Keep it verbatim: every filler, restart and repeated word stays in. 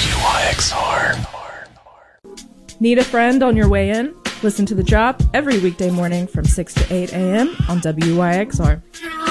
Y X R. Need a friend on your way in? Listen to The Drop every weekday morning from six to eight a.m. on W Y X R.